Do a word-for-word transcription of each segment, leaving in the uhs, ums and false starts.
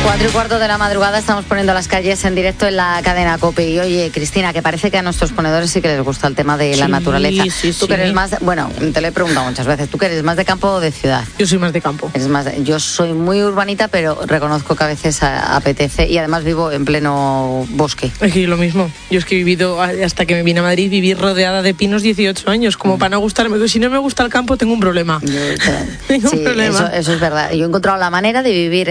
Cuatro y cuarto de la madrugada estamos poniendo las calles en directo en la cadena COPE. Y oye, Cristina, que parece que a nuestros ponedores sí que les gusta el tema de la sí, naturaleza. Sí, tú sí. que eres más, bueno, te lo he preguntado muchas veces, ¿tú que eres más de campo o de ciudad? Yo soy más de campo. Eres más de, yo soy muy urbanita, pero reconozco que a veces a, apetece y además vivo en pleno bosque. Es que lo mismo. Yo es que he vivido, hasta que me vine a Madrid, viví rodeada de pinos dieciocho años, como mm. para no gustarme. Si no me gusta el campo, tengo un problema. Yo, tengo sí, un problema. Eso, eso es verdad. Yo he encontrado la manera de vivir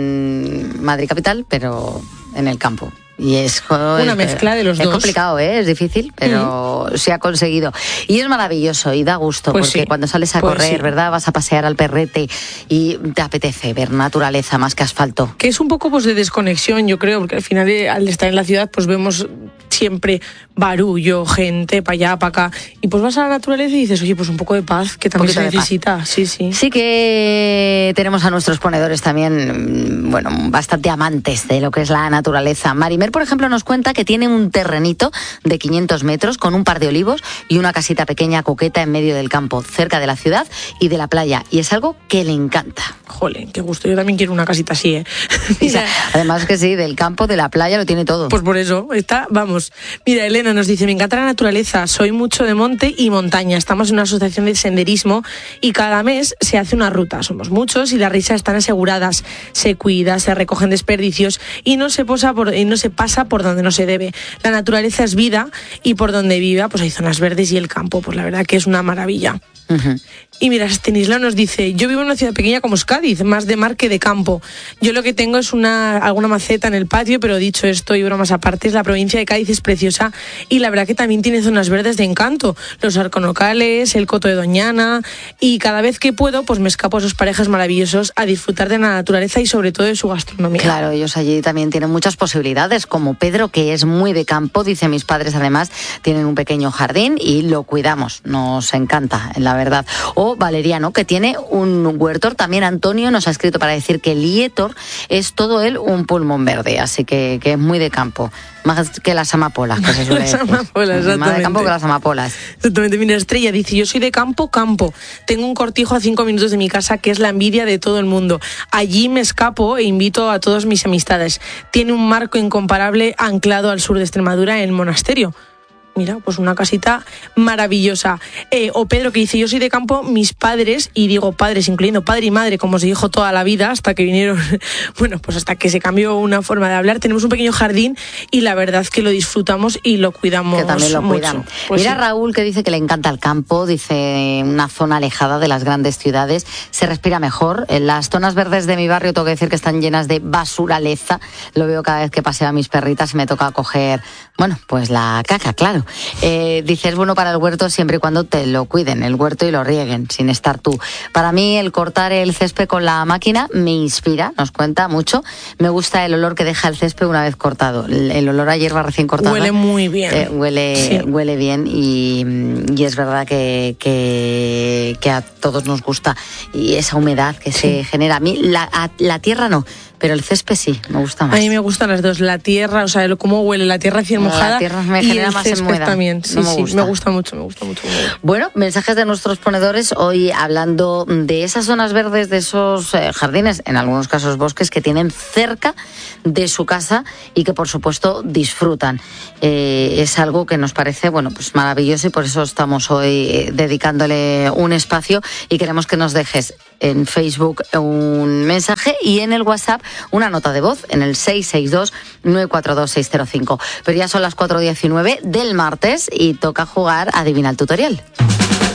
en Madrid capital, pero en el campo. Y es una mezcla de los es dos. Es complicado, ¿eh? Es difícil, pero uh-huh. se ha conseguido. Y es maravilloso y da gusto, pues porque sí. cuando sales a pues correr, sí. ¿verdad? Vas a pasear al perrete y te apetece ver naturaleza más que asfalto. Que es un poco pues de desconexión, yo creo, porque al final al estar en la ciudad pues vemos siempre barullo, gente para allá, para acá, y pues vas a la naturaleza y dices, oye, pues un poco de paz, que también se necesita. Sí, sí. Sí que tenemos a nuestros ponedores también, bueno, bastante amantes de lo que es la naturaleza. Marimer, por ejemplo, nos cuenta que tiene un terrenito de quinientos metros con un par de olivos y una casita pequeña coqueta en medio del campo, cerca de la ciudad y de la playa, y es algo que le encanta. Jolín, qué gusto, yo también quiero una casita así, ¿eh? Mira, además que sí, del campo, de la playa, lo tiene todo. Pues por eso, está, vamos. Mira, Elena nos dice, me encanta la naturaleza, soy mucho de monte y montaña, estamos en una asociación de senderismo y cada mes se hace una ruta, somos muchos y las risas están aseguradas, se cuida, se recogen desperdicios y no se, posa por, y no se pasa por donde no se debe. La naturaleza es vida y por donde viva pues hay zonas verdes y el campo, pues la verdad que es una maravilla. Uh-huh. Y mira, Stanislao nos dice, yo vivo en una ciudad pequeña como es Cádiz, más de mar que de campo. Yo lo que tengo es una alguna maceta en el patio, pero dicho esto y bromas aparte, la provincia de Cádiz es preciosa y la verdad que también tiene zonas verdes de encanto, los arconocales, el Coto de Doñana, y cada vez que puedo pues me escapo a esos parajes maravillosos a disfrutar de la naturaleza y sobre todo de su gastronomía. Claro, ellos allí también tienen muchas posibilidades, como Pedro, que es muy de campo, dice, mis padres además tienen un pequeño jardín y lo cuidamos, nos encanta, la verdad. O Valeriano, que tiene un huertor. También Antonio nos ha escrito para decir que Lietor es todo él un pulmón verde, así que, que es muy de campo. Más que las amapolas, que se suele decir. Las amapolas, exactamente. Más de campo que las amapolas. Exactamente. Mira, Estrella dice, yo soy de campo, campo. Tengo un cortijo a cinco minutos de mi casa que es la envidia de todo el mundo. Allí me escapo e invito a todas mis amistades. Tiene un marco incomparable anclado al sur de Extremadura en el monasterio. Mira, pues una casita maravillosa. Eh, o Pedro, que dice, yo soy de campo, mis padres, y digo padres, incluyendo padre y madre, como se dijo toda la vida, hasta que vinieron, bueno, pues hasta que se cambió una forma de hablar, tenemos un pequeño jardín y la verdad es que lo disfrutamos y lo cuidamos mucho. Que también lo cuidan. Pues Mira, sí. Raúl, que dice que le encanta el campo, dice, una zona alejada de las grandes ciudades, se respira mejor. En las zonas verdes de mi barrio tengo que decir que están llenas de basuraleza, lo veo cada vez que paseo a mis perritas y me toca coger, bueno, pues la caca, claro. Eh, dice, es bueno para el huerto siempre y cuando te lo cuiden, el huerto, y lo rieguen, sin estar tú. Para mí, el cortar el césped con la máquina me inspira, nos cuenta mucho. Me gusta el olor que deja el césped una vez cortado. El, el olor a hierba recién cortada. Huele muy bien. Eh, huele, sí. huele bien y, y es verdad que, que, que a todos nos gusta. Y esa humedad que sí. se genera. A mí, la, a, la tierra no. Pero el césped sí, me gusta más. A mí me gustan las dos, la tierra, o sea, cómo huele la tierra recién mojada. La tierra me genera y el más césped enmueda. también. Sí, no me sí, gusta. me gusta mucho, me gusta mucho. Bueno, mensajes de nuestros ponedores hoy hablando de esas zonas verdes, de esos eh, jardines, en algunos casos bosques, que tienen cerca de su casa y que por supuesto disfrutan. Eh, es algo que nos parece, bueno, pues maravilloso y por eso estamos hoy eh, dedicándole un espacio y queremos que nos dejes en Facebook un mensaje y en el WhatsApp una nota de voz en el seis seis dos, nueve cuatro dos, seis cero cinco. Pero ya son las cuatro diecinueve del martes y toca jugar Adivina el tutorial.